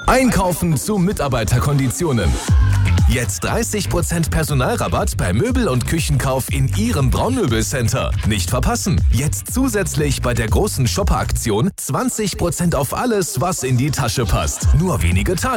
Einkaufen zu Mitarbeiterkonditionen. Jetzt 30% Personalrabatt bei Möbel- und Küchenkauf in Ihrem Braunmöbelcenter. Nicht verpassen. Jetzt zusätzlich bei der großen Shopper-Aktion 20% auf alles, was in die Tasche passt. Nur wenige Tage.